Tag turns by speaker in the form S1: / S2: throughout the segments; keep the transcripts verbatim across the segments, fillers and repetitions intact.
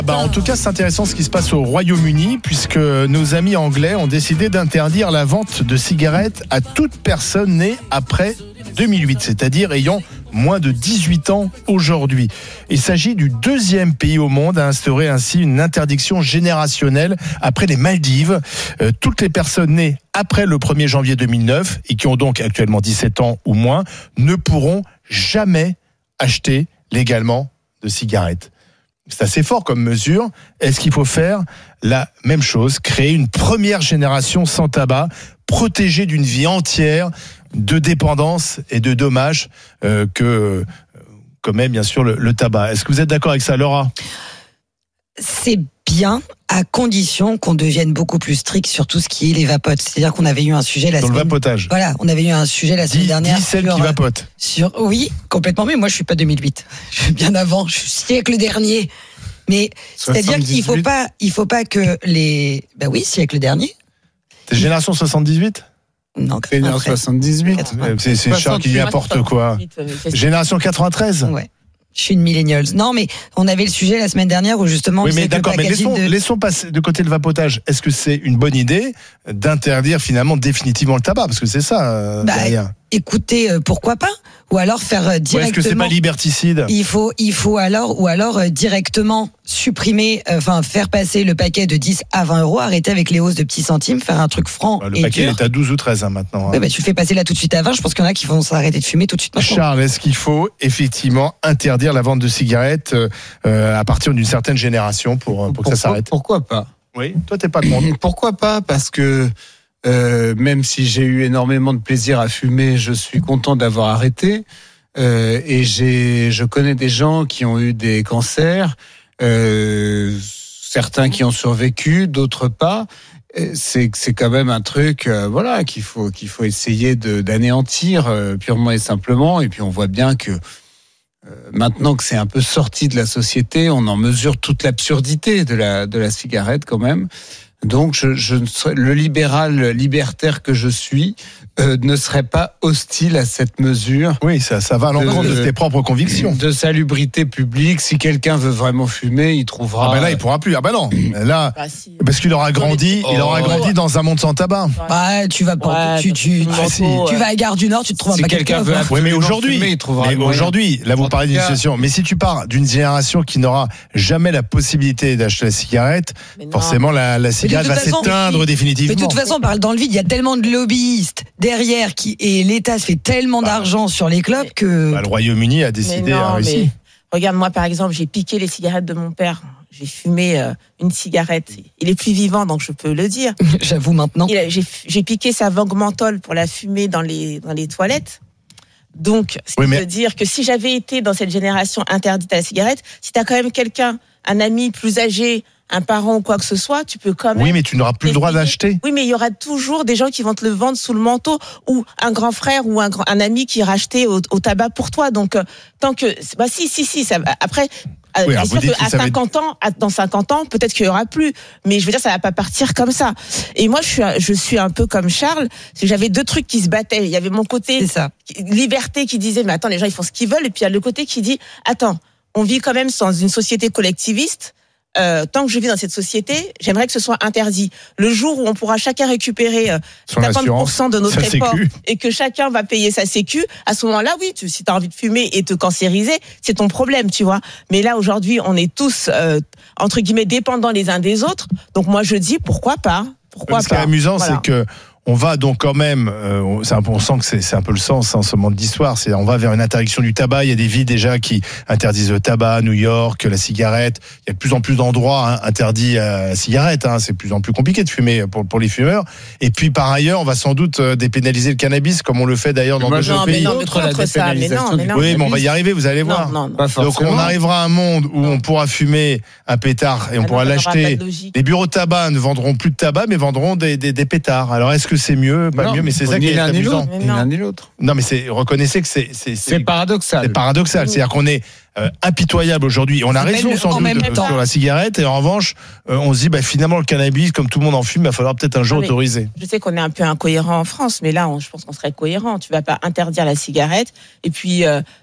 S1: Bah, en tout cas, c'est intéressant ce qui se passe au Royaume-Uni, puisque nos amis anglais ont décidé d'interdire la vente de cigarettes à toute personne née après deux mille huit, c'est-à-dire ayant moins de dix-huit ans aujourd'hui. Il s'agit du deuxième pays au monde à instaurer ainsi une interdiction générationnelle après les Maldives. Euh, toutes les personnes nées après le premier janvier deux mille neuf et qui ont donc actuellement dix-sept ans ou moins ne pourront jamais acheter légalement de cigarettes. C'est assez fort comme mesure. Est-ce qu'il faut faire la même chose, créer une première génération sans tabac, protégée d'une vie entière de dépendance et de dommages euh, que euh, commet bien sûr le, le tabac. Est-ce que vous êtes d'accord avec ça, Laura ?
S2: C'est bien, à condition qu'on devienne beaucoup plus strict sur tout ce qui est les vapotes. C'est-à-dire qu'on avait eu un sujet la
S1: Dans
S2: semaine...
S1: le vapotage.
S2: Voilà, on avait eu un sujet la semaine
S1: Dis,
S2: dernière
S1: dis celle
S2: sur...
S1: qui vapote.
S2: Sur... Oui, complètement, mais moi je suis pas deux mille huit. Je suis bien avant, je suis siècle dernier. Mais c'est-à-dire qu'il faut pas, il faut pas que les... Ben oui, siècle dernier.
S1: T'es génération soixante-dix-huit ?
S2: Non,
S3: soixante-dix-huit.
S1: C'est, c'est Charles qui lui apporte quoi ? Génération quatre-vingt-treize ?
S2: Ouais. Je suis une millennials. Non, mais on avait le sujet la semaine dernière où justement...
S1: Oui, mais d'accord, mais laissons,
S2: de...
S1: laissons passer de côté le vapotage. Est-ce que c'est une bonne idée d'interdire finalement définitivement le tabac ? Parce que c'est ça, euh,
S2: bah,
S1: derrière.
S2: Écoutez, euh, pourquoi pas ? Ou alors faire euh, directement...
S1: Ou est-ce que c'est pas liberticide ?
S2: Il faut, il faut alors, ou alors euh, directement supprimer, enfin euh, faire passer le paquet de dix à vingt euros, arrêter avec les hausses de petits centimes, faire un truc franc
S1: bah, le
S2: et
S1: paquet
S2: dur.
S1: est à douze ou treize hein, maintenant. Hein.
S2: Ouais, bah, tu le fais passer là tout de suite à vingt, je pense qu'il y en a qui vont s'arrêter de fumer tout de suite maintenant.
S1: Charles, est-ce qu'il faut effectivement interdire la vente de cigarettes euh, à partir d'une certaine génération pour, pour
S3: pourquoi,
S1: que ça s'arrête ?
S3: Pourquoi pas ?
S1: Oui, toi t'es pas contre.
S3: Pourquoi pas ? Parce que euh, même si j'ai eu énormément de plaisir à fumer, je suis content d'avoir arrêté. Euh, et j'ai, je connais des gens qui ont eu des cancers, euh, certains qui ont survécu, d'autres pas. C'est, c'est quand même un truc, euh, voilà, qu'il faut, qu'il faut essayer de, d'anéantir euh, purement et simplement. Et puis on voit bien que euh, maintenant que c'est un peu sorti de la société, on en mesure toute l'absurdité de la, de la cigarette quand même. Donc, je, je ne serais, le libéral libertaire que je suis euh, ne serait pas hostile à cette mesure.
S1: Oui, ça, ça va à l'encontre de, de tes propres convictions.
S3: De salubrité publique. Si quelqu'un veut vraiment fumer, il trouvera.
S1: Ah ben là, il pourra plus. Ah ben non. Là,
S4: bah, si.
S1: Parce qu'il aura grandi, oh. il aura grandi dans un monde sans tabac.
S2: Bah, tu vas pas, ouais, tu, tu,
S1: ah,
S2: tu,
S1: si.
S2: tu vas à Gare du Nord, tu te trouves
S3: si
S2: un paquet de
S3: quelqu'un veut
S1: oui, mais aujourd'hui,
S3: fumer, il trouvera
S1: mais aujourd'hui, là vous
S3: en
S1: parlez d'une situation. Mais si tu pars d'une génération qui n'aura jamais la possibilité d'acheter la cigarette, forcément la, la cigarette va façon, s'éteindre définitivement.
S2: Mais de toute façon, on parle dans le vide. Il y a tellement de lobbyistes derrière qui et l'État se fait tellement bah, d'argent sur les clubs que.
S1: Bah, le Royaume-Uni a décidé à réussir.
S4: Regarde, moi par exemple, j'ai piqué les cigarettes de mon père. J'ai fumé euh, une cigarette. Il est plus vivant, donc je peux le dire.
S2: J'avoue maintenant.
S4: Il a, j'ai, j'ai piqué sa Vogue menthol pour la fumer dans les dans les toilettes. Donc, ce qui oui, mais... veut dire que si j'avais été dans cette génération interdite à la cigarette, si t'as quand même quelqu'un, un ami plus âgé, un parent ou quoi que ce soit, tu peux quand même...
S1: Oui, mais tu n'auras plus le droit d'acheter.
S4: Oui, mais il y aura toujours des gens qui vont te le vendre sous le manteau, ou un grand frère ou un, grand, un ami qui ira acheter au, au tabac pour toi. Donc, euh, tant que... Bah si, si, si. Ça, après, oui, c'est sûr qu'à cinquante ans, dans cinquante ans, peut-être qu'il y aura plus. Mais je veux dire, ça va pas partir comme ça. Et moi, je suis, je suis un peu comme Charles. C'est que j'avais deux trucs qui se battaient. Il y avait mon côté
S2: ça.
S4: liberté qui disait, mais attends, les gens, ils font ce qu'ils veulent. Et puis, il y a le côté qui dit, attends, on vit quand même dans une société collectiviste. Euh, tant que je vis dans cette société, j'aimerais que ce soit interdit. Le jour où on pourra chacun récupérer euh, cinquante pour cent de notre effort et que chacun va payer sa sécu, à ce moment-là, oui, tu, si tu as envie de fumer et te cancériser, c'est ton problème, tu vois. Mais là, aujourd'hui, on est tous, euh, entre guillemets, dépendants les uns des autres. Donc moi, je dis, pourquoi pas pourquoi
S1: Ce
S4: pas.
S1: qui est amusant,
S4: voilà.
S1: c'est que on va donc quand même, euh, c'est un, on sent que c'est, c'est un peu le sens en ce moment d'histoire, c'est on va vers une interdiction du tabac. Il y a des villes déjà qui interdisent le tabac, New York, la cigarette. Il y a de plus en plus d'endroits hein, interdits à la cigarette. Hein. C'est de plus en plus compliqué de fumer pour, pour les fumeurs. Et puis par ailleurs, on va sans doute dépénaliser le cannabis, comme on le fait d'ailleurs dans d'autres pays.
S4: Non, mais contre ça, mais non, mais non.
S1: Oui, mais on va y arriver, vous allez voir.
S4: Non, non, non.
S1: Donc on arrivera à un monde où non. on pourra fumer un pétard et on ah pourra non, l'acheter. Les bureaux de tabac ne vendront plus de tabac, mais vendront des, des, des pétards. Alors est-ce que c'est mieux? Pas
S3: non,
S1: mieux, mais c'est ça qui est amusant.
S3: Ni l'un ni l'autre.
S1: Non, mais c'est, reconnaissez que c'est, c'est, c'est,
S3: c'est paradoxal.
S1: C'est paradoxal. C'est-à-dire qu'on est euh, impitoyable aujourd'hui. On a raison
S2: le,
S1: sans doute euh, sur la cigarette. Et en revanche, euh, on se dit, bah, finalement, le cannabis, comme tout le monde en fume, il va falloir peut-être un jour ah, autoriser.
S4: Je sais qu'on est un peu incohérent en France, mais là, on, je pense qu'on serait cohérent. Tu vas pas interdire la cigarette et puis euh,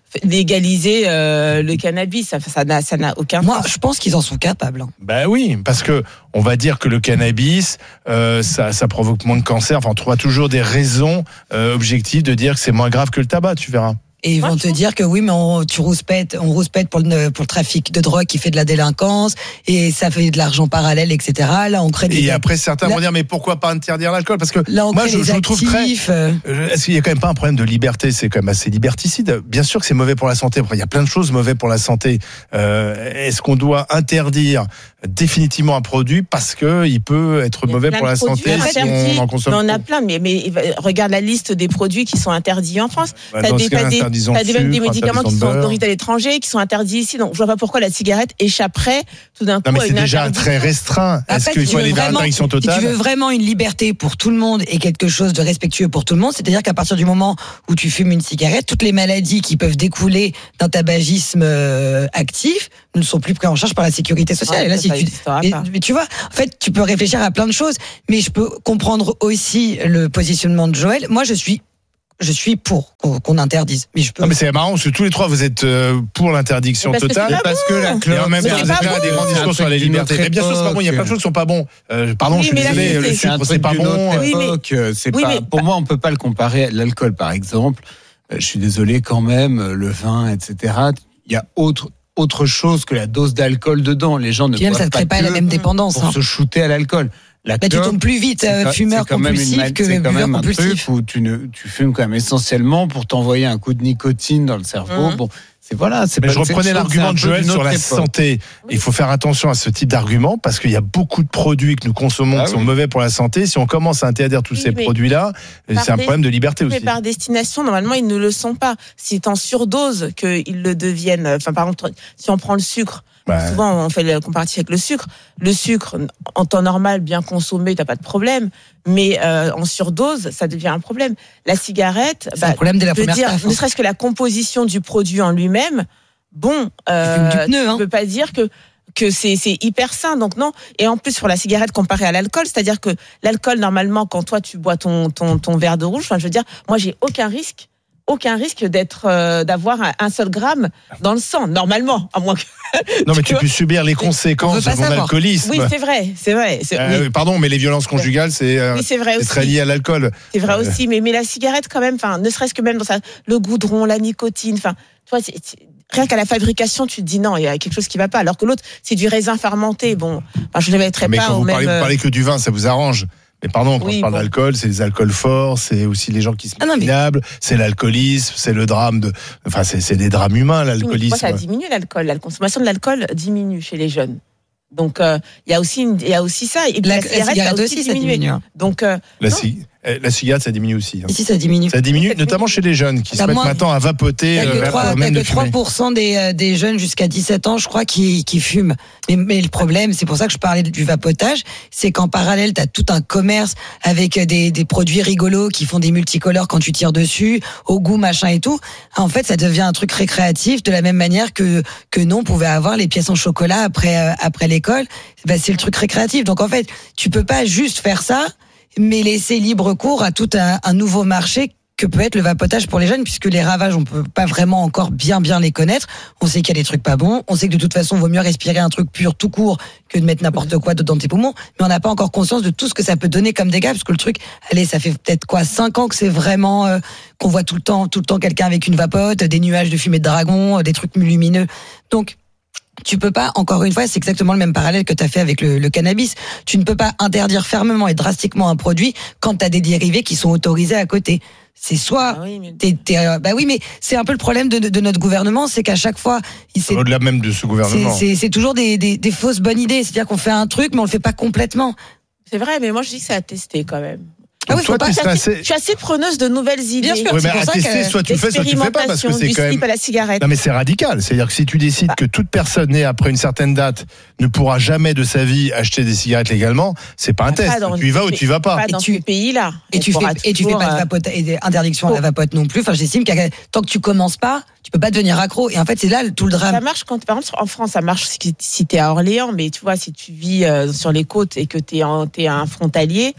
S4: légaliser euh, le cannabis. Ça, ça n'a, ça n'a aucun
S2: Moi,
S4: sens.
S2: je pense qu'ils en sont capables. Hein.
S1: Ben oui, parce que on va dire que le cannabis, euh, ça, ça provoque moins de cancer. Enfin, on trouvera toujours des raisons euh, objectives de dire que c'est moins grave que le tabac, tu verras.
S2: Et ils vont te dire que oui, mais on, tu rouspètes, on rouspète pour le, pour le trafic de drogue qui fait de la délinquance et ça fait de l'argent parallèle, et cetera. Là, on crée des.
S1: Et après, certains là, vont dire, mais pourquoi pas interdire l'alcool? Parce que
S2: là, on
S1: moi,
S2: crée
S1: je,
S2: des
S1: je le trouve très.
S2: euh...
S1: Est-ce qu'il y a quand même pas un problème de liberté? C'est quand même assez liberticide. Bien sûr que c'est mauvais pour la santé. Après, il y a plein de choses mauvaises pour la santé. Euh, est-ce qu'on doit interdire définitivement un produit parce que il peut être mauvais pour la santé si on en consomme?
S4: Mais on a plein, mais, mais regarde la liste des produits qui sont interdits en France.
S1: Bah,
S4: t'as
S1: dans
S4: des,
S1: ce cas,
S4: t'as des,
S1: interdisons
S4: t'as des,
S1: le
S4: même des
S1: sucre,
S4: médicaments qui
S1: interdisons
S4: sont
S1: le beurre.
S4: autorisés à l'étranger, qui sont interdits ici. Donc je vois pas pourquoi la cigarette échapperait tout d'un coup
S1: Non, mais
S4: à
S1: c'est
S4: une
S1: déjà
S4: interdiction.
S1: très restreint.
S2: En
S1: Est-ce
S2: fait,
S1: qu'il
S2: tu
S1: faut
S2: veux
S1: aller vers
S2: vraiment-
S1: l'interdiction
S2: Si tu
S1: totale?
S2: veux vraiment une liberté pour tout le monde et quelque chose de respectueux pour tout le monde, c'est-à-dire qu'à partir du moment où tu fumes une cigarette, toutes les maladies qui peuvent découler d'un tabagisme euh, actif ne sont plus prises en charge par la sécurité sociale.
S4: Ouais,
S2: et là,
S4: ça,
S2: si
S4: ça
S2: tu,
S4: existera
S2: et-
S4: pas.
S2: mais tu vois, en fait, tu peux réfléchir à plein de choses, mais je peux comprendre aussi le positionnement de Joël. Moi, je suis, je suis pour qu'on, qu'on interdise, mais je peux.
S1: Non, mais c'est marrant parce que tous les trois vous êtes euh, pour l'interdiction
S4: Mais parce que
S1: totale.
S4: c'est pas
S3: Parce que la
S1: Et
S3: clope,
S1: en même
S4: Mais
S1: temps,
S4: c'est
S1: vous
S4: pas
S1: êtes là à des
S4: bon.
S1: grands discours sur la
S3: C'est un
S1: liberté.
S3: truc
S1: Mais bien sûr, c'est pas bon. Il y a plein de choses qui sont pas bons. Euh, pardon,
S4: Oui,
S1: je suis
S4: mais la
S1: désolé.
S4: vérité,
S1: Le
S3: C'est un
S1: sucre,
S3: truc
S1: c'est pas
S3: d'une
S1: bon.
S3: autre
S4: Oui, mais-
S3: époque. C'est
S4: oui,
S3: pas,
S4: mais-
S3: pour moi, on peut pas le comparer à l'alcool, par exemple. Euh, Je suis désolé quand même, le vin, et cetera. Il y a autre autre chose que la dose d'alcool dedans. Les gens ne
S2: Puis même, ça
S3: boivent
S2: ne crée pas
S3: que
S2: la même dépendance.
S3: pour
S2: hein.
S3: se shooter à l'alcool. La
S2: Là, tu
S3: clope,
S2: tombes plus vite
S3: c'est
S2: euh,
S3: quand-
S2: fumeur
S3: c'est quand même une
S2: compulsif
S3: mal-
S2: que
S3: c'est quand
S2: buveur
S3: même un
S2: compulsif.
S3: truc où tu ne tu fumes quand même essentiellement pour t'envoyer un coup de nicotine dans le cerveau.
S4: Mhm.
S3: Bon, c'est voilà. C'est
S1: Mais
S3: pas-
S1: je reprenais
S3: c'est-
S1: l'argument de
S3: c'est un peu
S1: Joël
S3: d'une
S1: sur
S3: autre
S1: la
S3: époque.
S1: santé. Il faut faire attention à ce type d'argument parce qu'il y a beaucoup de produits que nous consommons
S3: Ah
S1: qui sont
S3: oui.
S1: mauvais pour la santé. Si on commence à interdire tous
S4: Oui,
S1: ces
S4: mais
S1: produits-là,
S4: par
S1: c'est un
S4: des-
S1: problème de liberté
S4: Mais
S1: aussi.
S4: par destination, normalement, ils ne le sont pas. C'est en surdose qu'ils le deviennent. Enfin, par exemple, si on prend le sucre,
S1: Ouais.
S4: souvent on fait le comparatif avec le sucre. Le sucre, en temps normal, bien consommé, t'as pas de problème. Mais euh, en surdose, ça devient un problème. La cigarette,
S2: C'est un problème dès la
S4: je veux
S2: première
S4: dire,
S2: taf, hein.
S4: ne serait-ce que la composition du produit en lui-même, bon, euh,
S2: fumes du pneu,
S4: tu
S2: hein.
S4: peux pas dire que que c'est c'est hyper sain. Donc non. Et en plus sur la cigarette comparée à l'alcool, c'est-à-dire que l'alcool normalement, quand toi tu bois ton ton ton verre de rouge, enfin je veux dire, moi j'ai aucun risque. Aucun risque d'être, euh, d'avoir un, un seul gramme dans le sang, normalement, à moins que.
S1: Non, mais tu
S4: vois.
S1: peux subir les
S2: On
S1: conséquences
S2: veut
S1: de
S2: pas
S1: ton
S2: savoir.
S1: alcoolisme.
S4: Oui, c'est vrai, c'est vrai. C'est,
S1: Euh,
S4: oui,
S1: Pardon, mais les violences conjugales, c'est euh,
S4: oui, c'est vrai
S1: c'est
S4: aussi.
S1: très lié à l'alcool.
S4: C'est vrai
S1: Euh.
S4: aussi, mais mais la cigarette quand même, enfin, ne serait-ce que même dans ça, le goudron, la nicotine, enfin, toi, c'est, c'est- rien qu'à la fabrication, tu te dis non, il y a quelque chose qui va pas. Alors que l'autre, c'est du raisin fermenté. Bon, enfin, je ne le mettrais
S1: Mais
S4: pas
S1: quand
S4: au
S1: vous
S4: même.
S1: parlez, vous parlez que du vin, ça vous arrange. Mais pardon, quand
S4: Oui,
S1: je parle
S4: bon.
S1: d'alcool, c'est les alcools forts, c'est aussi les gens qui se
S2: Ah non, mais-
S1: minables, c'est l'alcoolisme, c'est le drame de, enfin, c'est, c'est des drames humains, l'alcoolisme.
S4: Moi, ça diminue l'alcool. La consommation de l'alcool diminue chez les jeunes. Donc, euh, il y a aussi, une- il y a aussi ça. Et puis,
S2: La,
S4: la,
S2: la
S4: cigarette,
S2: cigarette
S4: a
S2: aussi, ça
S4: diminué.
S2: diminue. hein.
S4: Donc, euh,
S1: La,
S4: non.
S1: ci- eh, la cigarette, ça diminue aussi. hein.
S2: Ici, ça diminue.
S1: Ça diminue,
S4: Ça diminue.
S1: notamment chez les jeunes qui
S2: T'as
S1: se mettent
S2: moins-
S1: maintenant à vapoter
S2: Il n'y a
S1: euh,
S2: que
S1: vers-
S2: trois-
S1: avant
S2: t'as
S1: même
S2: que
S1: de fumer.
S2: trois pour cent des, euh, des jeunes jusqu'à dix-sept ans, je crois, qui, qui fument. Mais, mais le problème, c'est pour ça que je parlais du vapotage, c'est qu'en parallèle, tu as tout un commerce avec des, des produits rigolos qui font des multicolores quand tu tires dessus, au goût, machin et tout. En fait, ça devient un truc récréatif de la même manière que, que nous, on pouvait avoir les pièces en chocolat après, euh, après l'école. Ben, c'est le truc récréatif. Donc en fait, tu peux pas juste faire ça, mais laisser libre cours à tout un, un nouveau marché que peut être le vapotage pour les jeunes, puisque les ravages, on peut pas vraiment encore bien bien les connaître. On sait qu'il y a des trucs pas bons, on sait que de toute façon, il vaut mieux respirer un truc pur tout court que de mettre n'importe quoi dedans tes poumons, mais on n'a pas encore conscience de tout ce que ça peut donner comme dégâts, parce que le truc, allez, ça fait peut-être quoi, cinq ans que c'est vraiment euh, qu'on voit tout le temps, tout le temps quelqu'un avec une vapote, des nuages de fumée de dragon, des trucs lumineux. Donc tu peux pas, encore une fois, c'est exactement le même parallèle que tu as fait avec le, le cannabis. Tu ne peux pas interdire fermement et drastiquement un produit quand tu as des dérivés qui sont autorisés à côté. C'est soit
S4: Ah oui, mais-
S2: t'es, t'es, euh, bah oui, mais c'est un peu le problème de, de notre gouvernement, c'est qu'à chaque fois, il c'est,
S1: Au-delà même de ce
S2: c'est,
S1: gouvernement.
S2: c'est, c'est toujours des, des, des fausses bonnes idées. C'est-à-dire qu'on fait un truc, mais on le fait pas complètement.
S4: C'est vrai, mais moi, je dis que c'est à tester quand même.
S2: Ah oui,
S1: Toi,
S2: faut pas.
S1: tu
S4: Je suis
S1: serais
S4: assez,
S1: assez-
S4: je suis assez preneuse de nouvelles idées.
S2: Bien sûr.
S1: Oui,
S2: c'est
S1: mais
S2: pour ça
S1: à tester,
S2: que
S1: soit tu le fais, soit tu le fais pas, parce que
S4: Expérimentation
S1: c'est
S4: du
S1: quand même.
S4: slip à la cigarette.
S1: Non mais c'est radical, c'est-à-dire que si tu décides que toute personne née après une certaine date ne pourra jamais de sa vie acheter des cigarettes légalement, c'est pas un
S4: Pas
S1: test.
S4: dans-
S1: Tu y vas ou tu y vas pas.
S4: Pas dans
S2: Et tu-
S4: ces pays-là.
S2: Et
S4: On
S2: tu fais,
S4: pourra
S2: et tu fais
S4: toujours,
S2: pas de
S4: euh,
S2: vapote, et des interdictions à la
S4: faut-
S2: vapote non plus. Enfin, j'estime que tant que tu commences pas, tu peux pas devenir accro. Et en fait, c'est là le- tout le drame.
S4: Ça marche quand, par exemple, en France, ça marche si, si t'es à Orléans, mais tu vois, si tu vis euh, sur les côtes et que t'es, en, t'es un frontalier,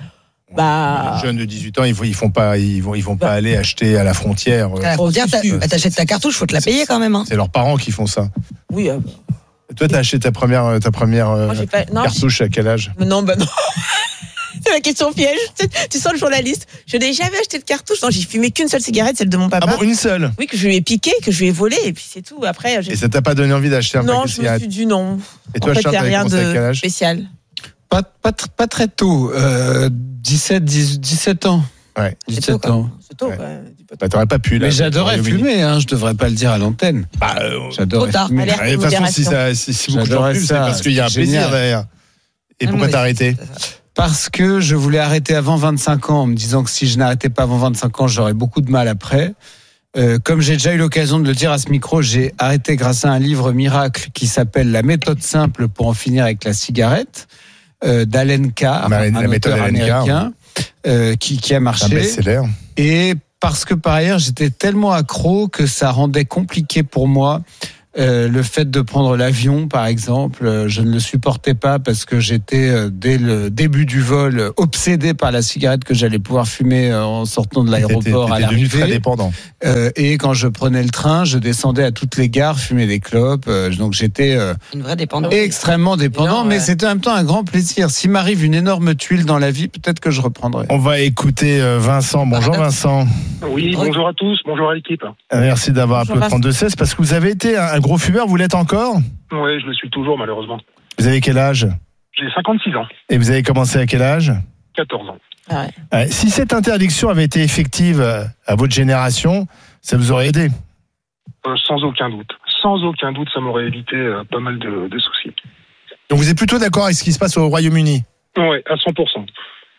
S4: Bah.
S1: Les jeunes de dix-huit ans, ils ne font pas, ils vont, ils vont pas
S4: Bah.
S1: aller acheter à la frontière.
S2: À la frontière, t'as- bah, t'achètes ta cartouche, faut te la payer quand même. Hein.
S1: C'est leurs parents qui font ça.
S4: Oui. Euh,
S1: Et toi, t'as acheté ta première, ta première euh,
S4: moi, j'ai pas. Non,
S1: cartouche à quel âge?
S4: j'ai- non, bah non. C'est la question piège. Tu, tu sens le journaliste. Je n'ai jamais acheté de cartouche. Non, j'ai fumé qu'une seule cigarette, celle de mon
S1: Ah
S4: papa.
S1: bon, une seule?
S4: Oui, que je lui ai piqué, que je lui ai volé, et puis c'est tout. Après, j'ai.
S1: Et ça t'a pas donné envie d'acheter un
S4: Non,
S1: paquet de
S4: je me
S1: cigarettes?
S4: suis dit non.
S1: Et toi,
S4: en fait,
S1: Charles,
S4: il n'y a
S1: t'avais
S4: rien
S1: commencé à quel
S4: de
S1: âge?
S4: spécial.
S3: Pas, pas, tr- pas très tôt, euh, dix-sept, dix, dix-sept ans.
S1: Ouais.
S4: C'est tôt,
S3: dix-sept
S4: quoi.
S3: ans.
S4: C'est tôt,
S1: Ouais.
S4: quoi.
S1: Bah, t'aurais pas pu. Là,
S3: Mais j'adorais
S1: au Royaume-Uni.
S3: fumer, hein, je devrais pas le dire à l'antenne.
S1: Bah, euh,
S3: J'adorais
S2: Trop tard.
S3: fumer.
S4: Allez.
S1: ouais, de toute façon, si, ça, si, si beaucoup de gens
S3: J'adorais
S1: fument, c'est
S3: ça,
S1: parce qu'il y a un
S3: c'est
S1: plaisir
S3: génial.
S1: derrière. Et
S2: Ah,
S1: pourquoi
S2: moi,
S1: t'as arrêté?
S3: Parce que je voulais arrêter avant vingt-cinq ans, en me disant que si je n'arrêtais pas avant vingt-cinq ans, j'aurais beaucoup de mal après. Euh, comme j'ai déjà eu l'occasion de le dire à ce micro, j'ai arrêté grâce à un livre miracle qui s'appelle La méthode simple pour en finir avec la cigarette, euh, d'Allen Carr,
S1: La-
S3: un
S1: la méthode
S3: auteur
S1: Allen Carr,
S3: américain, euh, qui, qui a
S1: Un
S3: marché.
S1: best-seller.
S3: Et parce que par ailleurs, j'étais tellement accro que ça rendait compliqué pour moi euh, le fait de prendre l'avion, par exemple. Euh, je ne le supportais pas parce que j'étais, euh, dès le début du vol, euh, obsédé par la cigarette que j'allais pouvoir fumer euh, en sortant de l'aéroport
S1: T'étais-
S3: à
S1: t'étais devenu très
S3: l'arrivée.
S1: dépendant.
S3: Euh, et quand je prenais le train, je descendais à toutes les gares, fumer des clopes. Euh, donc j'étais euh,
S2: Une vraie dépendance.
S3: extrêmement dépendant,
S2: Non,
S3: mais
S2: ouais.
S3: c'était en même temps un grand plaisir. S'il m'arrive une énorme tuile dans la vie, peut-être que je reprendrai.
S1: On va écouter euh, Vincent. Bonjour Vincent.
S5: Oui, bonjour à tous, bonjour à l'équipe.
S1: Merci d'avoir
S4: Bonjour,
S1: appelé au
S4: Vincent.
S1: trente-deux seize parce que vous avez été un un gros fumeur, vous l'êtes encore?
S5: Oui, je le suis toujours malheureusement.
S1: Vous avez quel âge?
S5: J'ai cinquante-six ans,
S1: Et vous avez commencé à quel âge?
S5: quatorze ans.
S4: Ah ouais.
S1: Euh, Si cette interdiction avait été effective euh, à votre génération, ça vous aurait aidé?
S5: Euh, sans aucun doute. Sans aucun doute, ça m'aurait évité euh, pas mal de, de soucis.
S1: Donc vous êtes plutôt d'accord avec ce qui se passe au Royaume-Uni?
S5: Oui, à cent pour cent.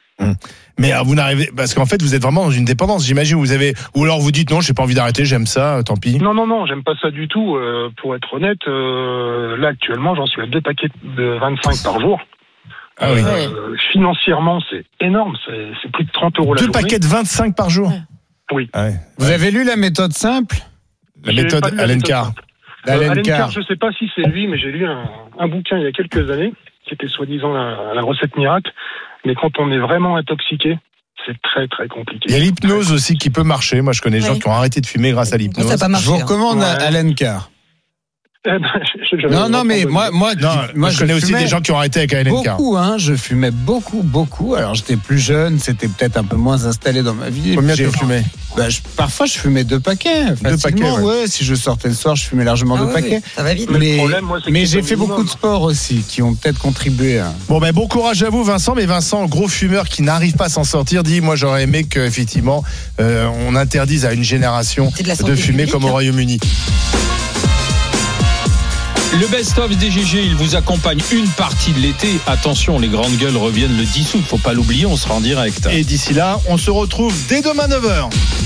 S1: Mais euh, vous n'arrivez, parce qu'en fait vous êtes vraiment dans une dépendance, j'imagine. Vous avez, ou alors vous dites non, j'ai pas envie d'arrêter, j'aime ça, euh, tant pis.
S5: Non, non, non, j'aime pas ça du tout. euh, pour être honnête, euh, là actuellement, j'en suis à deux paquets de vingt-cinq par jour.
S1: Ah oui.
S4: Ouais.
S5: Euh, financièrement, c'est énorme. C'est, c'est plus de trente euros la
S1: Deux
S5: journée.
S1: paquets de vingt-cinq par jour.
S4: Ouais.
S5: Oui.
S1: Ah ouais.
S3: Vous
S1: Ouais.
S3: avez lu La méthode simple
S1: La
S5: J'ai
S1: méthode
S5: pas lu la
S1: Allen
S5: méthode
S1: Carr.
S5: simple.
S3: d'Allen
S5: Euh, Allen
S3: Carr.
S5: Carr, je sais pas si c'est lui, mais j'ai lu un, un bouquin il y a quelques années qui était soi-disant la, la recette miracle. Mais quand on est vraiment intoxiqué, c'est très très compliqué.
S1: Il y a l'hypnose aussi qui peut marcher. Moi, je connais des gens
S4: Ouais.
S1: qui ont arrêté de fumer grâce à
S2: Moi,
S1: l'hypnose.
S2: ça n'a pas
S3: Je
S2: marché.
S3: vous
S2: hein.
S3: recommande
S5: Ouais.
S3: Allen Carr.
S5: Eh ben, je- je-
S3: Non, non, mais
S5: je-
S3: moi, moi,
S1: Non, moi, je connais aussi
S3: fumais
S1: des gens qui ont arrêté avec Allen Carr.
S3: beaucoup, hein. Je fumais beaucoup, beaucoup. Alors, j'étais plus jeune, c'était peut-être un peu moins installé dans ma vie.
S1: Combien
S3: J'ai-
S1: tu fumais?
S3: Bah, je- parfois, je fumais deux paquets.
S1: Deux
S3: facilement,
S1: paquets,
S3: ouais. Si je sortais le soir, je fumais largement
S2: Ah
S3: deux
S2: oui,
S3: paquets.
S2: oui, ça va vite.
S5: Mais le
S3: Mais,
S5: problème, moi, c'est que
S3: mais
S5: c'est
S3: j'ai
S5: pas
S3: fait
S5: le
S3: beaucoup de
S5: minimum.
S3: sport aussi, qui ont peut-être contribué à.
S1: Bon, ben bon courage à vous, Vincent. Mais Vincent, gros fumeur qui n'arrive pas à s'en sortir, dit moi j'aurais aimé qu'effectivement euh, on interdise à une génération
S2: C'est de la
S1: de
S2: santé
S1: fumer
S2: publique,
S1: comme au
S2: hein.
S1: Royaume-Uni.
S6: Le best-of des G G, il vous accompagne une partie de l'été. Attention, les grandes gueules reviennent le dix août. Faut pas l'oublier, on sera en direct.
S1: Et d'ici là, on se retrouve dès demain neuf heures.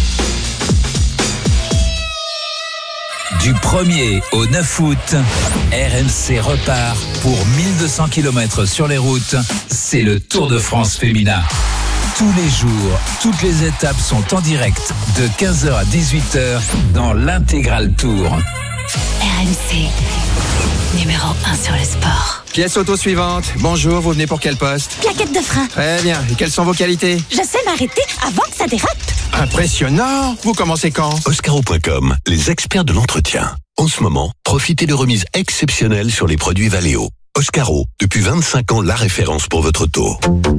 S7: Du premier au neuf août, R M C repart pour mille deux cents kilomètres sur les routes. C'est le Tour de France féminin. Tous les jours, toutes les étapes sont en direct de quinze heures à dix-huit heures dans l'intégral Tour.
S8: R M C, numéro un sur le sport.
S9: Pièce auto suivante. Bonjour, vous venez pour quel poste?
S8: Plaquette de frein.
S9: Très bien. Et quelles sont vos qualités?
S8: Je sais m'arrêter avant que ça dérape.
S9: Impressionnant. Vous commencez quand?
S10: Oscaro point com, les experts de l'entretien. En ce moment, profitez de remises exceptionnelles sur les produits Valeo. Oscaro, depuis vingt-cinq ans, la référence pour votre auto.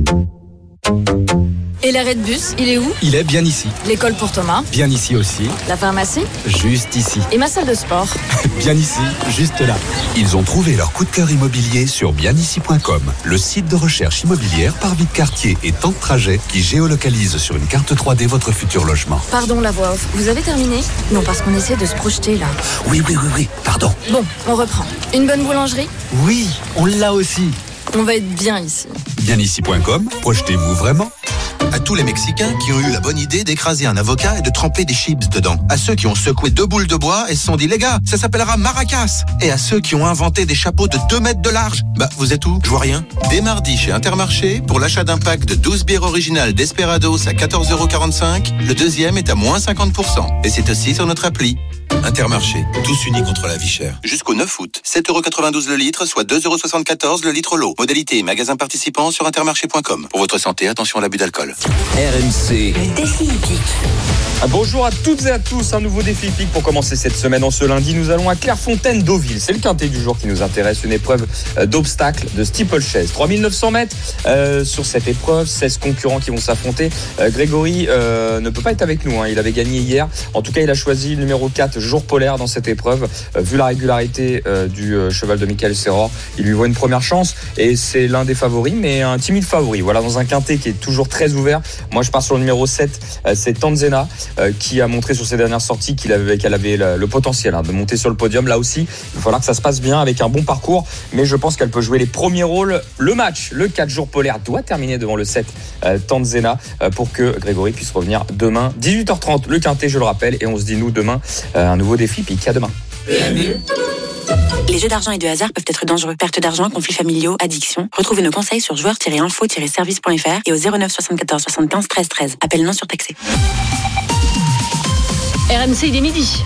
S11: Et l'arrêt de bus, il est où?
S12: Il est bien ici.
S11: L'école pour Thomas?
S12: Bien ici aussi.
S11: La pharmacie?
S12: Juste ici.
S11: Et ma salle de sport?
S12: Bien ici, juste là.
S10: Ils ont trouvé leur coup de cœur immobilier sur bien ici point com, le site de recherche immobilière par vie de quartier et temps de trajet qui géolocalise sur une carte trois D votre futur logement.
S11: Pardon la voix off, vous avez terminé? Non, parce qu'on essaie de se projeter là.
S10: Oui, oui, oui, oui, pardon.
S11: Bon, on reprend. Une bonne boulangerie?
S12: Oui, on l'a aussi.
S11: On va être bien ici.
S10: bien ici point com, projetez-vous vraiment. À
S13: tous les Mexicains qui ont eu la bonne idée d'écraser un avocat et de tremper des chips dedans. À ceux qui ont secoué deux boules de bois et se sont dit, les gars, ça s'appellera maracas. Et à ceux qui ont inventé des chapeaux de deux mètres de large. Bah, vous êtes où? Je vois rien. Dès mardi chez Intermarché, pour l'achat d'un pack de douze bières originales Desperados à quatorze euros quarante-cinq, le deuxième est à moins cinquante pour cent. Et c'est aussi sur notre appli. Intermarché, tous unis contre la vie chère. Jusqu'au neuf août, sept euros quatre-vingt-douze le litre, soit deux euros soixante-quatorze le litre l'eau. Modalité et magasin participant sur intermarché point com. Pour votre santé, attention à l'abus d'alcool.
S7: R M C.
S8: Défi hippique.
S14: Bonjour à toutes et à tous, un nouveau défi hippique pour commencer cette semaine. En ce lundi, nous allons à Clairefontaine-Deauville. C'est le quintet du jour qui nous intéresse, une épreuve d'obstacle de steeplechase. trois mille neuf cents mètres euh, sur cette épreuve, seize concurrents qui vont s'affronter. Euh, Grégory euh, ne peut pas être avec nous, hein. Il avait gagné hier. En tout cas, il a choisi le numéro quatre, Jour Polaire, dans cette épreuve. Euh, vu la régularité euh, du euh, cheval de Michael Serror, il lui voit une première chance et c'est l'un des favoris, mais un timide favori. Voilà, dans un quintet qui est toujours très ouvert. Moi, je pars sur le numéro sept, euh, c'est Tanzena. Euh, qui a montré sur ses dernières sorties qu'il avait, qu'elle avait le, le potentiel hein, de monter sur le podium. Là aussi, il va falloir que ça se passe bien avec un bon parcours, mais je pense qu'elle peut jouer les premiers rôles. Le match, le quatre jours polaire, doit terminer devant le sept euh, Tanzena euh, pour que Grégory puisse revenir demain. dix-huit heures trente, le quintet, je le rappelle, et on se dit nous demain, euh, un nouveau défi, puis à demain.
S11: Les jeux d'argent et de hasard peuvent être dangereux. Perte d'argent, conflits familiaux, addiction. Retrouvez nos conseils sur joueurs tiret info tiret service point f r et au zéro neuf soixante-quatorze soixante-quinze treize treize. Appel non surtaxé.
S15: R M C, il est midi.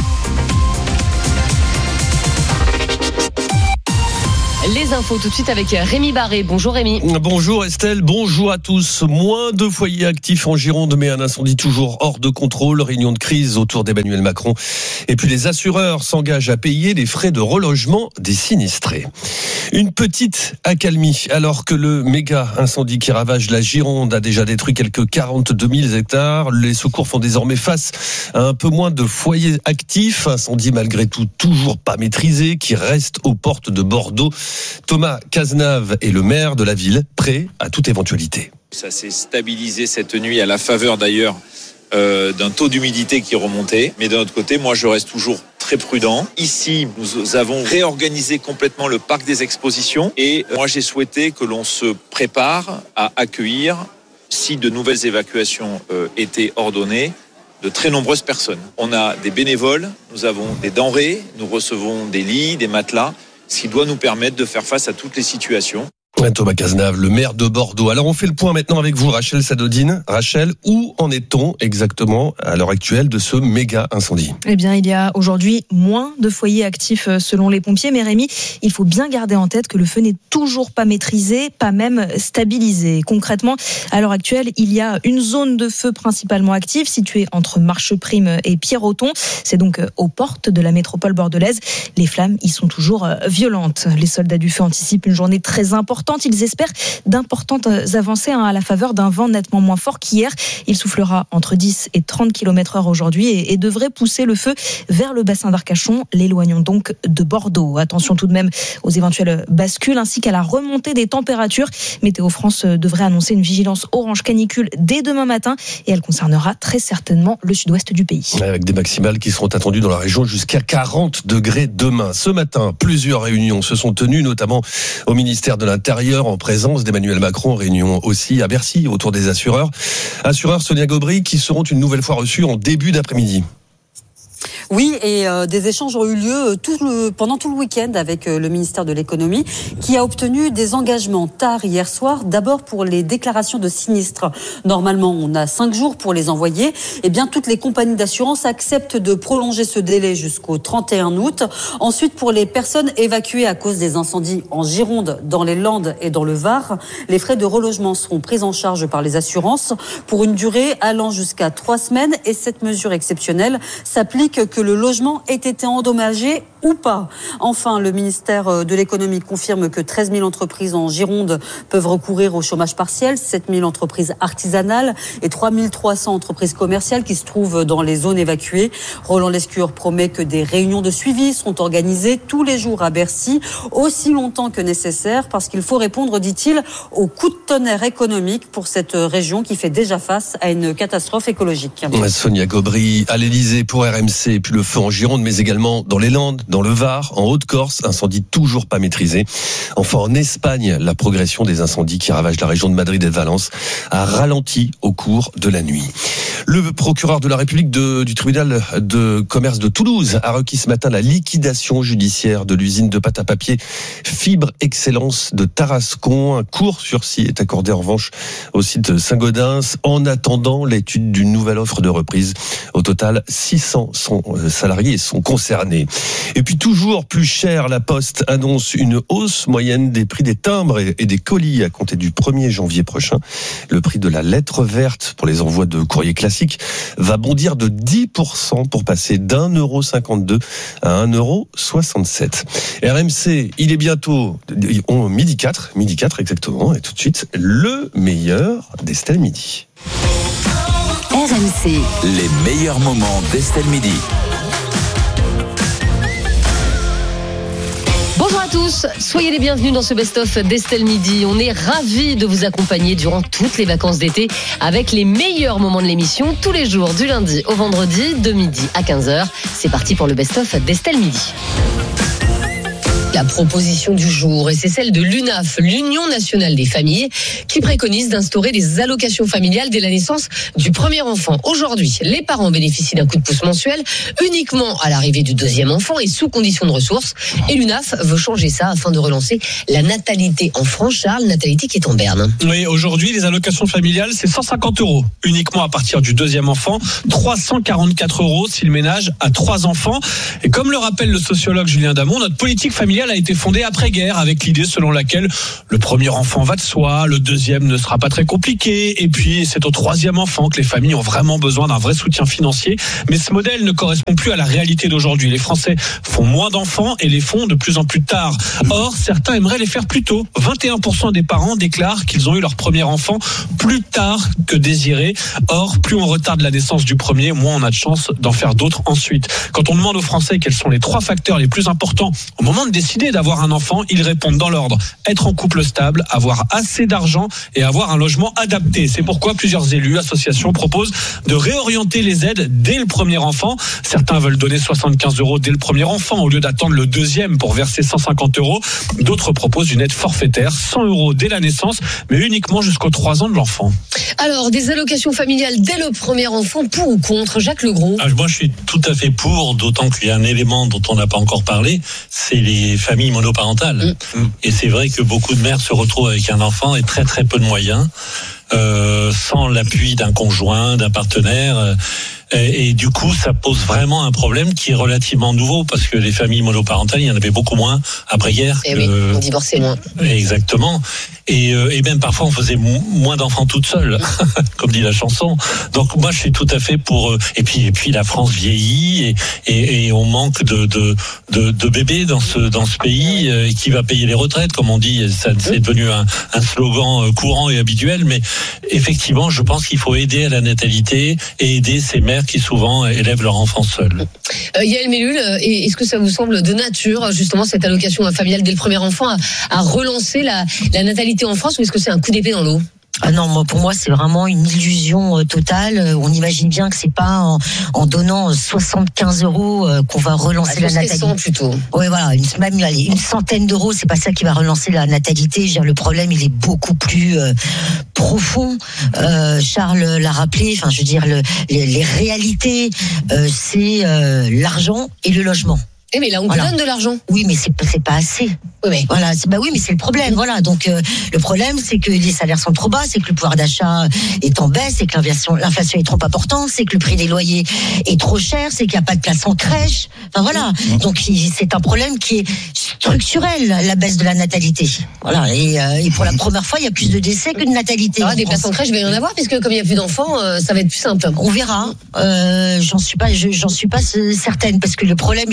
S15: Les infos tout de suite avec Rémi Barré. Bonjour Rémi.
S16: Bonjour Estelle, bonjour à tous. Moins de foyers actifs en Gironde, mais un incendie toujours hors de contrôle. Réunion de crise autour d'Emmanuel Macron. Et puis les assureurs s'engagent à payer les frais de relogement des sinistrés. Une petite accalmie alors que le méga incendie qui ravage la Gironde a déjà détruit quelques quarante-deux mille hectares. Les secours font désormais face à un peu moins de foyers actifs. Incendie malgré tout toujours pas maîtrisé qui reste aux portes de Bordeaux. Thomas Cazenave est le maire de la ville, prêt à toute éventualité.
S17: Ça s'est stabilisé cette nuit à la faveur d'ailleurs euh, d'un taux d'humidité qui remontait. Mais d'un autre côté, moi je reste toujours très prudent. Ici, nous avons réorganisé complètement le parc des expositions et moi j'ai souhaité que l'on se prépare à accueillir, si de nouvelles évacuations euh, étaient ordonnées, de très nombreuses personnes. On a des bénévoles, nous avons des denrées, nous recevons des lits, des matelas, ce qui doit nous permettre de faire face à toutes les situations.
S16: Thomas Cazenave, le maire de Bordeaux. Alors on fait le point maintenant avec vous, Rachel Sadodine. Rachel, où en est-on exactement à l'heure actuelle de ce méga incendie ?
S18: Eh bien, il y a aujourd'hui moins de foyers actifs selon les pompiers. Mais Rémi, il faut bien garder en tête que le feu n'est toujours pas maîtrisé, pas même stabilisé. Concrètement, à l'heure actuelle, il y a une zone de feu principalement active située entre Marcheprime et Pierroton. C'est donc aux portes de la métropole bordelaise. Les flammes y sont toujours violentes. Les soldats du feu anticipent une journée très importante. Ils espèrent d'importantes avancées à la faveur d'un vent nettement moins fort qu'hier. Il soufflera entre dix et trente kilomètres heure aujourd'hui et, et devrait pousser le feu vers le bassin d'Arcachon, l'éloignant donc de Bordeaux. Attention tout de même aux éventuelles bascules ainsi qu'à la remontée des températures. Météo France devrait annoncer une vigilance orange canicule dès demain matin et elle concernera très certainement le sud-ouest du pays.
S16: Avec des maximales qui seront attendues dans la région jusqu'à quarante degrés demain. Ce matin, plusieurs réunions se sont tenues, notamment au ministère de l'Intérieur, en présence d'Emmanuel Macron, réunion aussi à Bercy autour des assureurs. Assureurs, Sonia Gobry, qui seront une nouvelle fois reçus en début d'après-midi.
S19: Oui, et euh, des échanges ont eu lieu tout le, pendant tout le week-end avec euh, le ministère de l'économie qui a obtenu des engagements tard hier soir. D'abord pour les déclarations de sinistres. Normalement, on a cinq jours pour les envoyer. Eh bien, toutes les compagnies d'assurance acceptent de prolonger ce délai jusqu'au trente et un août. Ensuite, pour les personnes évacuées à cause des incendies en Gironde, dans les Landes et dans le Var, les frais de relogement seront pris en charge par les assurances pour une durée allant jusqu'à trois semaines. Et cette mesure exceptionnelle s'applique que le logement ait été endommagé ou pas. Enfin, le ministère de l'économie confirme que treize mille entreprises en Gironde peuvent recourir au chômage partiel, sept mille entreprises artisanales et trois mille trois cents entreprises commerciales qui se trouvent dans les zones évacuées. Roland Lescure promet que des réunions de suivi seront organisées tous les jours à Bercy, aussi longtemps que nécessaire, parce qu'il faut répondre, dit-il, au coup de tonnerre économique pour cette région qui fait déjà face à une catastrophe écologique.
S16: Sonia Gobry à l'Elysée pour R M C. battu le feu en Gironde, mais également dans les Landes, dans le Var, en Haute-Corse, incendie toujours pas maîtrisé. Enfin, en Espagne, la progression des incendies qui ravagent la région de Madrid et de Valence a ralenti au cours de la nuit. Le procureur de la République de, du tribunal de commerce de Toulouse a requis ce matin la liquidation judiciaire de l'usine de pâte à papier Fibre Excellence de Tarascon. Un court sursis est accordé en revanche au site de Saint-Gaudens en attendant l'étude d'une nouvelle offre de reprise. Au total, six cents salariés sont concernés. Et puis toujours plus cher, la Poste annonce une hausse moyenne des prix des timbres et des colis à compter du premier janvier prochain. Le prix de la lettre verte pour les envois de courrier classique va bondir de dix pour cent pour passer d'un euro cinquante-deux à un euro soixante-sept. R M C, il est bientôt midi quatre, midi quatre exactement, et tout de suite, le meilleur d'Estelle Midi.
S8: R M C.
S7: Les meilleurs moments d'Estelle Midi.
S15: Bonjour à tous, soyez les bienvenus dans ce best-of d'Estelle Midi. On est ravis de vous accompagner durant toutes les vacances d'été avec les meilleurs moments de l'émission tous les jours du lundi au vendredi de midi à quinze heures. C'est parti pour le best-of d'Estelle Midi. La proposition du jour, et c'est celle de l'U N A F, l'Union nationale des familles, qui préconise d'instaurer des allocations familiales dès la naissance du premier enfant. Aujourd'hui, les parents bénéficient d'un coup de pouce mensuel uniquement à l'arrivée du deuxième enfant et sous condition de ressources. Et l'U N A F veut changer ça afin de relancer la natalité en France. Charles, natalité qui est en berne.
S20: Oui, aujourd'hui, les allocations familiales, c'est cent cinquante euros uniquement à partir du deuxième enfant, trois cent quarante-quatre euros si le ménage a trois enfants. Et comme le rappelle le sociologue Julien Damon, notre politique familiale a été fondée après-guerre avec l'idée selon laquelle le premier enfant va de soi, le deuxième ne sera pas très compliqué, et puis c'est au troisième enfant que les familles ont vraiment besoin d'un vrai soutien financier. Mais ce modèle ne correspond plus à la réalité d'aujourd'hui. Les Français font moins d'enfants et les font de plus en plus tard. Or, certains aimeraient les faire plus tôt. vingt et un pour cent des parents déclarent qu'ils ont eu leur premier enfant plus tard que désiré. Or, plus on retarde la naissance du premier, moins on a de chance d'en faire d'autres ensuite. Quand on demande aux Français quels sont les trois facteurs les plus importants au moment de décider d'avoir un enfant, ils répondent dans l'ordre: être en couple stable, avoir assez d'argent et avoir un logement adapté. C'est pourquoi plusieurs élus, associations proposent de réorienter les aides dès le premier enfant. Certains veulent donner soixante-quinze euros dès le premier enfant au lieu d'attendre le deuxième pour verser cent cinquante euros. D'autres proposent une aide forfaitaire, cent euros dès la naissance, mais uniquement jusqu'aux trois ans de l'enfant.
S15: Alors, des allocations familiales dès le premier enfant, pour ou contre? Jacques Legros.
S21: Ah, moi, je suis tout à fait pour, d'autant qu'il y a un élément dont on n'a pas encore parlé, c'est les familles monoparentales. Mmh. Et c'est vrai que beaucoup de mères se retrouvent avec un enfant et très très peu de moyens, euh, sans l'appui d'un conjoint, d'un partenaire. Euh, Et, et du coup, ça pose vraiment un problème qui est relativement nouveau, parce que les familles monoparentales, il y en avait beaucoup moins après-guerre.
S15: Et
S21: que...
S15: oui, on divorçait moins.
S21: Exactement. Et, euh, et même parfois, on faisait mo- moins d'enfants toute seule, comme dit la chanson. Donc moi, je suis tout à fait pour... Euh, et puis, et puis la France vieillit et, et, et on manque de, de, de, de bébés dans ce, dans ce pays. Euh, et qui va payer les retraites, comme on dit. Ça, c'est devenu un, un slogan courant et habituel. Mais effectivement, je pense qu'il faut aider à la natalité et aider ces mères qui souvent élèvent leurs enfants seuls.
S15: Euh, Yael Mellul, est-ce que ça vous semble de nature, justement, cette allocation familiale dès le premier enfant, à, à relancer la, la natalité en France, ou est-ce que c'est un coup d'épée dans l'eau?
S22: Ah non, moi, pour moi, c'est vraiment une illusion euh, totale. On imagine bien que c'est pas en, en donnant soixante-quinze euros euh, qu'on va relancer ah, la natalité.
S15: cent plutôt.
S22: Oui, voilà, une, même allez, une centaine d'euros, c'est pas ça qui va relancer la natalité. Je veux dire, le problème, il est beaucoup plus euh, profond. Euh, Charles l'a rappelé. Enfin, je veux dire, le, les, les réalités, euh, c'est euh, l'argent et le logement.
S15: Eh mais là on
S22: voilà.
S15: donne de l'argent.
S22: Oui, mais c'est c'est pas assez.
S15: Oui, mais
S22: voilà, c'est bah oui, mais c'est le problème. Voilà, donc euh, le problème c'est que les salaires sont trop bas, c'est que le pouvoir d'achat est en baisse, c'est que l'inflation l'inflation est trop importante, c'est que le prix des loyers est trop cher, c'est qu'il n'y a pas de place en crèche. Enfin voilà, donc c'est un problème qui est structurel, la baisse de la natalité. Voilà, et, euh, et pour la première fois, il y a plus de décès que de natalité.
S15: Ah, des places en crèche, il va y en avoir, puisque comme il n'y a plus d'enfants, euh, ça va être plus simple.
S22: On verra. Euh, j'en suis pas, je, j'en suis pas certaine, parce que le problème est aussi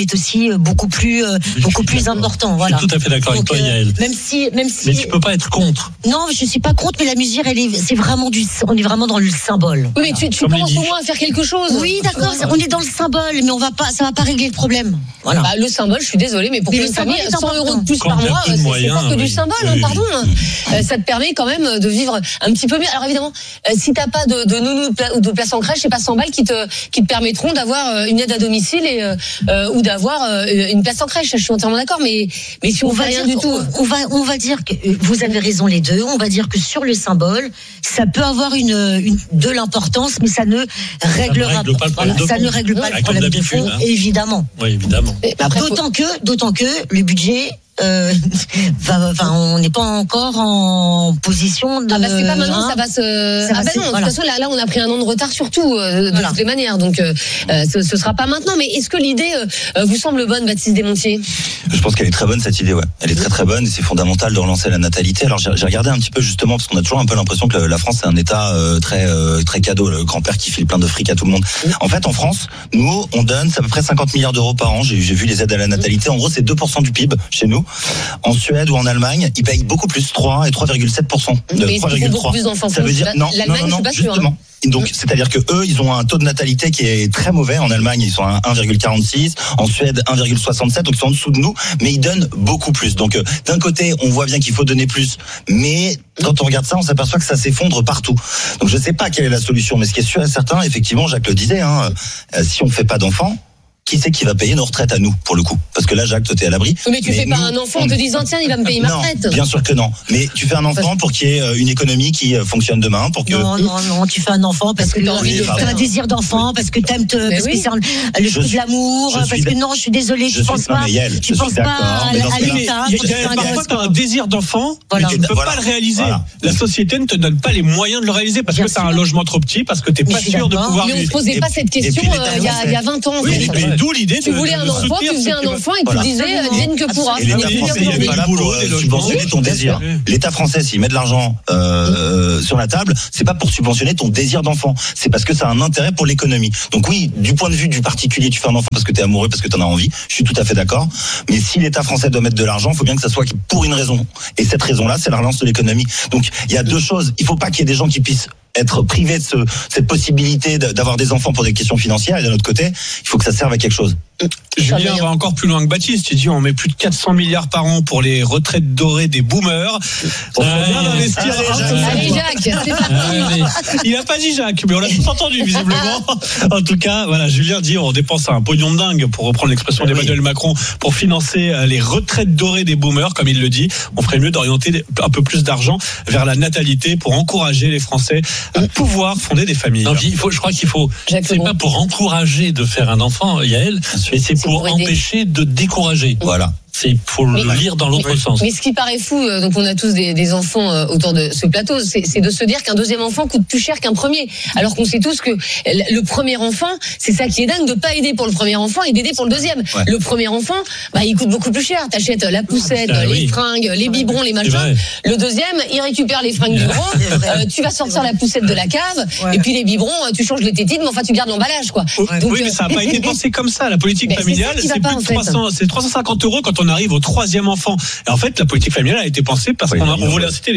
S22: aussi beaucoup plus, euh, beaucoup plus important. Voilà.
S21: Je suis tout à fait d'accord
S22: Donc,
S21: avec toi, Yael.
S22: Même si, même si.
S21: Mais tu peux pas être contre.
S22: Non, je suis pas contre, mais la mesure, elle est, c'est vraiment du, on est vraiment dans le symbole.
S15: Oui, mais tu, tu penses au moins à faire quelque chose.
S22: Oui, d'accord, on est dans le symbole, mais on va pas, ça va pas régler le problème. Voilà.
S15: Bah, le symbole, je suis désolée, mais pour
S22: Mais
S15: une
S22: le
S15: famille,
S22: symbole est
S15: cent euros de plus
S21: Quand
S15: par
S21: il y a
S15: mois,
S21: peu de
S15: c'est,
S21: moyens,
S15: c'est pas que
S21: oui.
S15: du symbole,
S21: Oui,
S15: hein,
S21: oui.
S15: pardon. Euh, ça te permet quand même de vivre un petit peu mieux. Alors évidemment, euh, si t'as pas de, de nounou ou de place en crèche, c'est pas cent balles qui te, qui te permettront d'avoir euh, une aide à domicile et, euh, euh, ou d'avoir euh, une place en crèche. Je suis entièrement d'accord, mais, mais si on,
S22: on
S15: fait
S22: va
S15: rien
S22: dire,
S15: du tout.
S22: on, on va, on va dire que euh, vous avez raison les deux. On va dire que sur le symbole, ça peut avoir une, une de l'importance, mais ça ne réglera
S21: règle pas le
S22: voilà,
S21: problème de
S22: ça
S21: fond.
S22: ne règle pas
S21: Ah,
S22: le
S21: comme
S22: problème de
S21: d'habitude,
S22: fond,
S21: hein.
S22: évidemment.
S21: Oui, évidemment.
S15: Après, faut-
S22: D'autant que, d'autant que le budget. Euh, va- enfin, on n'est pas encore en position de.
S15: Ah bah c'est pas maintenant,
S22: hein,
S15: ça va se.
S22: ça
S15: Ah
S22: va
S15: bah
S22: se-
S15: non, de
S22: voilà.
S15: toute façon là, là on a pris un an de retard surtout euh, de
S22: Voilà.
S15: toutes les manières, donc euh, euh, ce, ce sera pas maintenant. Mais est-ce que l'idée euh, vous semble bonne, Baptiste Desmontiers?
S4: Je pense qu'elle est très bonne cette idée, ouais. Elle est très très bonne et c'est fondamental de relancer la natalité. Alors j'ai, j'ai regardé un petit peu justement parce qu'on a toujours un peu l'impression que la France c'est un État euh, très euh, très cadeau, le grand-père qui file plein de fric à tout le monde. En fait, en France, nous on donne c'est à peu près cinquante milliards d'euros par an. J'ai, j'ai vu les aides à la natalité. En gros, c'est deux pour cent du P I B chez nous. En Suède ou en Allemagne, ils payent beaucoup plus, trois et trois virgule sept pour cent. De
S15: Mais est-ce
S4: trois
S15: qu'ils
S4: virgule
S15: font
S4: trois.
S15: beaucoup plus d'enfants
S4: Ça veut dire non, non,
S15: L'Allemagne,
S4: non, non,
S15: je suis pas sûre,
S4: justement. Donc, c'est-à-dire que eux, ils ont un taux de natalité qui est très mauvais. En Allemagne, ils sont à un virgule quarante-six. En Suède, un virgule soixante-sept. Donc, ils sont en dessous de nous, mais ils donnent beaucoup plus. Donc, euh, d'un côté, on voit bien qu'il faut donner plus, mais quand on regarde ça, on s'aperçoit que ça s'effondre partout. Donc, je sais pas quelle est la solution, mais ce qui est sûr et certain, effectivement, Jacques le disait, hein, euh, si on fait pas d'enfants, qui c'est qui va payer nos retraites à nous, pour le coup? Parce que là, Jacques, toi, t'es à l'abri.
S15: Oui, mais tu fais pas
S4: nous,
S15: un enfant en te disant tiens, il va me payer ma
S4: non,
S15: retraite.
S4: bien sûr que non. Mais tu fais un enfant pour qu'il y ait euh, une économie qui euh, fonctionne demain, pour que.
S22: Non, non, non, tu fais un enfant parce,
S15: Parce que
S22: que,
S15: t'as envie de le
S22: t'as
S15: faire.
S22: un désir d'enfant, parce que t'aimes te,
S15: Mais
S22: parce
S15: oui.
S22: que c'est un- le
S4: Je
S22: fruit de
S4: suis-
S22: l'amour,
S4: je
S22: parce
S4: suis
S22: que
S4: d'ac-
S22: non, je suis désolée,
S4: je
S22: tu
S4: suis-
S22: penses
S4: non,
S22: pas,
S4: mais Yael,
S22: tu
S4: je
S22: penses
S4: suis
S22: pas
S4: d'accord,
S22: à,
S4: mais dans
S22: à
S4: ce cas-là-
S22: l'État.
S21: Il y a-
S22: pour
S21: il y
S22: te
S21: a-
S22: faire un
S21: parfois,
S22: gosse.
S21: tu as un désir d'enfant,
S22: Voilà.
S21: mais tu ne peux
S4: Voilà.
S21: pas le réaliser.
S4: Voilà.
S21: La société ne te donne pas les moyens de le réaliser parce
S22: Bien
S21: que tu as
S22: sûr.
S21: un logement trop petit, parce que tu n'es
S22: Mais
S21: pas
S22: je suis
S21: sûr de
S22: d'accord.
S21: pouvoir
S15: Mais on se
S21: vivre.
S15: posait
S4: Et
S15: pas
S4: puis-
S15: cette
S4: et
S15: question
S4: puis l'État
S15: euh, il y, a, il y a vingt ans. en
S21: Oui,
S15: fait.
S21: mais d'où l'idée
S15: Tu
S21: de,
S15: voulais
S21: de
S15: un
S21: le
S15: enfant,
S21: soutenir,
S15: tu faisais
S21: ceux
S15: un
S21: qui veulent-
S15: enfant et tu
S4: Voilà.
S15: disais euh, vienne que pourra.
S4: Et l'État
S21: Mais
S4: français,
S21: il y a
S4: il n'est
S21: du
S4: pas là
S21: boulot,
S4: pour
S21: des
S4: euh,
S21: logements.
S4: subventionner
S21: Oui,
S4: ton
S21: bien
S4: désir.
S21: sûr.
S4: L'État français, s'il met de l'argent euh, sur la table, c'est pas pour subventionner ton désir d'enfant. C'est parce que ça a un intérêt pour l'économie. Donc oui, du point de vue du particulier, tu fais un enfant parce que tu es amoureux, parce que tu en as envie. Je suis tout à fait d'accord. Mais si l'État français doit mettre de l'argent, il faut bien que ça soit pour une raison. Et cette raison-là, c'est la relance de l'économie. Donc il y a deux choses. Il faut pas qu'il y ait des gens qui puissent être privés de ce, cette possibilité de- d'avoir des enfants pour des questions financières. Et d'un autre côté, il faut que ça serve à quelque chose.
S20: Julien va encore plus loin que Baptiste. Il dit on met plus de quatre cents milliards par an pour les retraites dorées des boomers. On
S21: Ouais.
S20: bien d'investir.
S21: Allez,
S20: un peu
S21: Jacques.
S15: Allez
S20: ça.
S15: Jacques, c'est parti.
S21: Allez.
S20: Il a pas dit Jacques, mais on l'a tous entendu visiblement. En tout cas, voilà, Julien dit on dépense un pognon de dingue, pour reprendre l'expression
S4: Eh
S20: d'Emmanuel
S4: oui.
S20: Macron, pour financer euh, les retraites dorées des boomers, comme il le dit. On ferait mieux d'orienter des- un peu plus d'argent vers la natalité pour encourager les Français à pouvoir fonder des familles.
S21: Non, puis il faut, je crois qu'il faut.
S15: Jacques
S21: C'est
S15: Legrand.
S21: pas pour encourager de faire un enfant, Yael, mais c'est pour
S15: pour aider.
S21: empêcher de décourager.
S4: Voilà.
S21: C'est faut le
S15: Mais-
S21: lire dans l'autre
S15: mais,
S21: sens.
S15: mais ce qui paraît fou, euh, donc on a tous des, des enfants euh, autour de ce plateau, c'est c'est de se dire qu'un deuxième enfant coûte plus cher qu'un premier. Alors qu'on sait tous que le premier enfant, c'est ça qui est dingue, de pas aider pour le premier enfant et d'aider pour le deuxième.
S4: Ouais.
S15: Le premier enfant, bah il coûte beaucoup plus cher. T'achètes la poussette,
S21: Ah,
S15: les
S21: oui.
S15: fringues, les biberons, les
S21: C'est
S15: machins.
S21: vrai.
S15: Le deuxième, il récupère les fringues du gros. Euh, tu vas sortir la poussette de la cave
S22: Ouais.
S15: et puis les biberons, euh, tu changes les tétines, mais enfin tu gardes l'emballage quoi.
S20: Oui,
S15: Donc,
S20: oui, mais ça n'a pas
S15: euh,
S20: été pensé comme ça. La politique
S15: Mais c'est
S20: familiale,
S15: ça qui va
S20: c'est
S15: pas,
S20: plus
S15: en
S20: de
S15: fait.
S20: trois cents, c'est trois cent cinquante euros quand on arrive au troisième enfant. Et en fait, la politique familiale a été pensée parce
S4: Oui,
S20: qu'on a-
S4: oui,
S20: on
S4: oui.
S20: voulait inciter